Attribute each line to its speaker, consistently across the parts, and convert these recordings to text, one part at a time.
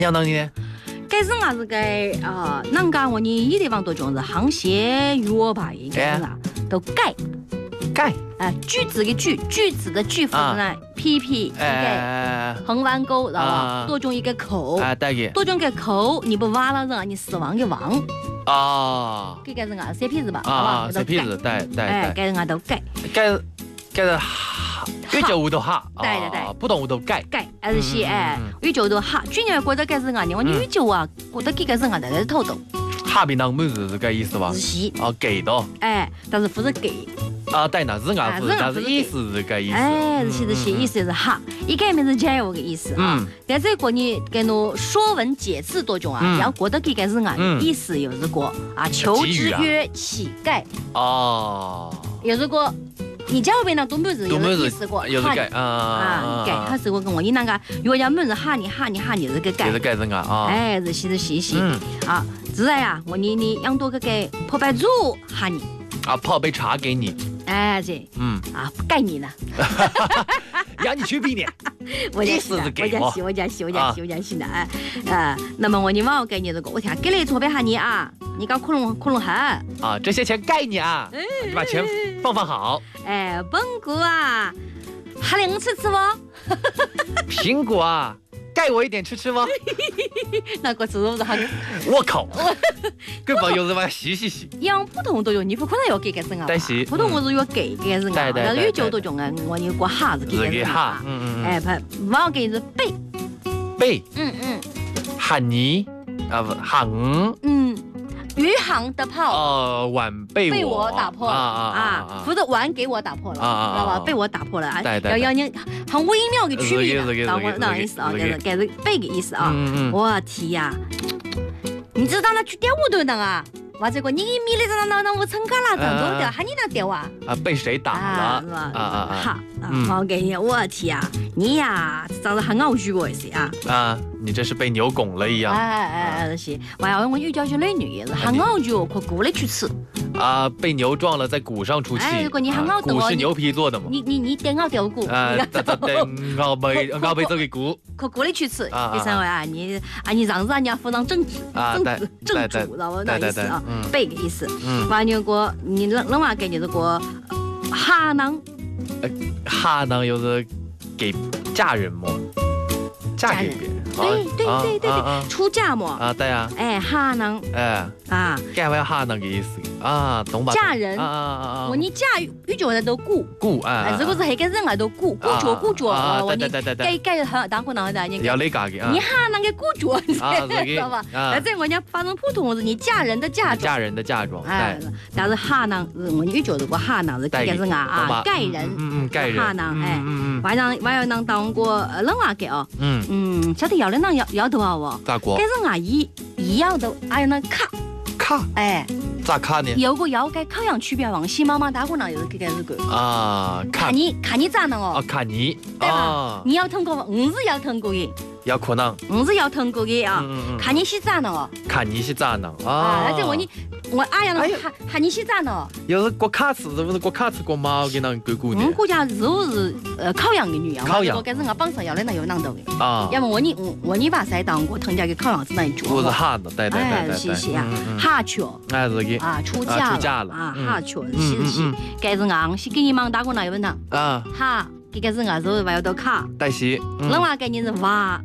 Speaker 1: 杨当呢？
Speaker 2: 该是啊是该人家我你一地方都讲是沆谐约吧，应该是啊，都盖
Speaker 1: 盖
Speaker 2: 句子的句子的句符呢，PP 横弯钩，知道吧？多种一个口
Speaker 1: 对个，
Speaker 2: 多种个口，你不挖了人，你死亡的亡这个是啊，CP 字吧？
Speaker 1: CP 字，对，
Speaker 2: 该人家都盖
Speaker 1: 是越叫屋头哈，
Speaker 2: 对，
Speaker 1: 不懂屋头盖，
Speaker 2: 还是些越叫都哈，去年觉得该是啊，你越叫啊，觉得这个是啊，大家头头。
Speaker 1: 哈比当没是个意思吧？
Speaker 2: 是
Speaker 1: 给的。
Speaker 2: 但是不是给。
Speaker 1: 对，那是啊，但是意思是个意思。
Speaker 2: 是意思是哈，一个面是加有个意思啊。但这个你跟侬说文解字多种啊，要觉得这个是啊，意思有这个求之曰乞丐。有这个。你家后边那都没是有意思过，
Speaker 1: 有盖
Speaker 2: 盖，他是我跟我你那个，如果要没是哈你是个盖，
Speaker 1: 是盖人啊，
Speaker 2: 是细啊，自然呀，我你养多个盖泡白粥哈你
Speaker 1: 泡杯茶给你，
Speaker 2: 这盖你呢，
Speaker 1: 让你去比呢，
Speaker 2: 我家洗的那么我你忘我给你这个，我听给了错别哈你啊。你搞窟窿哈
Speaker 1: 这些钱盖你啊！你把钱放好。
Speaker 2: 本姑啊，哈零吃不？
Speaker 1: 苹果啊，盖我一点吃不？
Speaker 2: 那个字是哈。
Speaker 1: 我靠！根本有什么洗。
Speaker 2: 养普通都有，你不可能要给个什啊？
Speaker 1: 但是
Speaker 2: 普通我是要给个什啊？但是越久都种啊，我你过哈子给个什啊？不，我给是背。
Speaker 1: 哈你不哈
Speaker 2: 余杭的炮
Speaker 1: 碗被
Speaker 2: 我打破了不是碗给我打破了，知道吧？被我打破了要你很微妙的区别的，那意思啊，该是背的意思啊。我天呀，你知道那去掉我都能啊？哇，这个你米里那我撑开了，很多掉，还你那掉啊？
Speaker 1: 被谁打了？
Speaker 2: 哈，我给你，我天呀，你呀，长得很傲虚过一些
Speaker 1: 你这是被牛拱了一样。
Speaker 2: 是，我又叫些美女也是，很傲虚，快过来去吃。
Speaker 1: 被牛撞了，在骨上出气。
Speaker 2: 如果你很傲的，
Speaker 1: 骨是牛皮做的嘛？
Speaker 2: 你点傲掉骨。
Speaker 1: 熬被这个骨。
Speaker 2: 快过来去吃。第三位你让人家扶上正主，知道吧？那意思啊，背个意思。完了过，你另外给你这个哈囊。
Speaker 1: 哈囊又是给嫁人么？嫁给别人。
Speaker 2: 对，出嫁么？
Speaker 1: 对呀。
Speaker 2: 哈囊。
Speaker 1: 该会哈囊个意思懂吧？
Speaker 2: 嫁人我你嫁遇着的都顾如果是那个人啊都顾着我你该很大可能的你
Speaker 1: 要那个
Speaker 2: 你哈那个顾着知道吧？但是我家发成普通是你嫁人的嫁妆但是哈囊我遇着的过哈囊是这个人盖人哈囊晚上能当过人话给晓得要的能要多少哦？
Speaker 1: 咋过？
Speaker 2: 该人一样的还有那卡
Speaker 1: 咋卡呢？
Speaker 2: 有个要该考养区别往西妈妈大姑娘就是这个是个看你咋弄哦？
Speaker 1: 看你
Speaker 2: 对吧？你要通过是要通过的，
Speaker 1: 要可能
Speaker 2: 是要通过的看你是咋弄哦？
Speaker 1: 看你是咋弄
Speaker 2: 而且我呀那看你是咋弄？
Speaker 1: 要是过卡次是不是过卡次过毛给那个姑娘？
Speaker 2: 我们国家是考养的女啊，我该是我帮上要的那有难到的要么我你把赛当过参加个考养子那一桌。
Speaker 1: 我是哈的，对，
Speaker 2: 谢哈雀
Speaker 1: 是的
Speaker 2: 出嫁了哈雀是该是硬是给你忙打过那有问他哈这个是硬是还要到卡
Speaker 1: 但是
Speaker 2: 另外概念是挖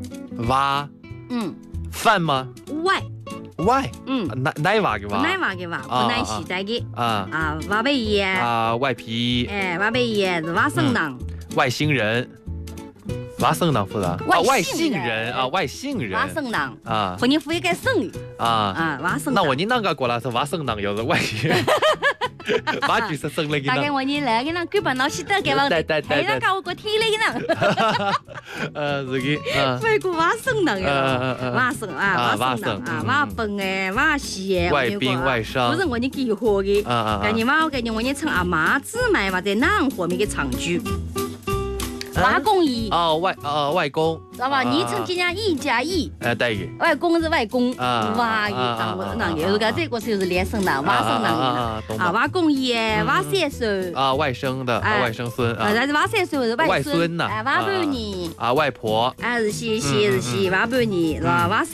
Speaker 1: 饭吗？外奶娃给娃
Speaker 2: 不奶洗带给娃贝爷
Speaker 1: 外皮
Speaker 2: 娃贝爷是娃生囊
Speaker 1: 外星人。娃生囊不是外姓人外姓人
Speaker 2: 娃生囊和你父一个生语娃生囊。
Speaker 1: 那我你那个过来是娃生囊，有是外姓人。娃就是生了个。
Speaker 2: 大概我你来个那根本老是得给我，还让搞我体力呢。
Speaker 1: 是个。
Speaker 2: 外国娃生囊娃生娃本娃西
Speaker 1: 外宾外商。
Speaker 2: 不是我你给活的，给你娃给你我你称阿妈姊妹或者男货面的长居。娃公姨
Speaker 1: 外公，
Speaker 2: 知道吧？你称今年一加一，
Speaker 1: 对的。
Speaker 2: 外公是外公，娃的那个这个就是连生的，娃生的娃公姨，娃三孙
Speaker 1: 外甥的外甥孙
Speaker 2: 但是娃三孙是
Speaker 1: 外孙呐，
Speaker 2: 娃半年
Speaker 1: 外婆
Speaker 2: 是娃半年是吧？娃